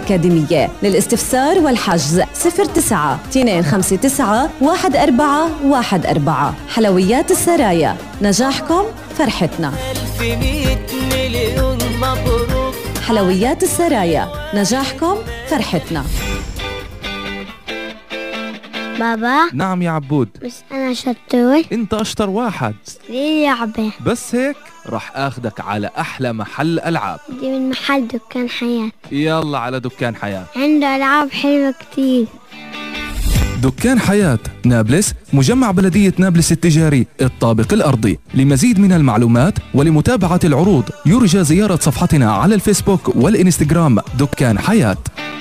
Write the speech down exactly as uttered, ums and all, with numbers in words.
الأكاديمية. للاستفسار والحجز صفر تسعة اثنين خمسة تسعة واحد أربعة واحد أربعة. حلويات السرايا، نجاحكم فرحتنا. ألف مئة مليون مبروك. حلويات السرايا، نجاحكم فرحتنا. بابا. نعم يا عبود. بس أنا شطور. انت اشطر واحد. ليه لعبة؟ بس هيك رح اخدك على احلى محل العاب. دي من محل دكان حياة. يلا على دكان حياة، عنده ألعاب حلوة كتير. دكان حياة نابلس، مجمع بلدية نابلس التجاري الطابق الأرضي. لمزيد من المعلومات ولمتابعة العروض يرجى زيارة صفحتنا على الفيسبوك والإنستغرام دكان حياة.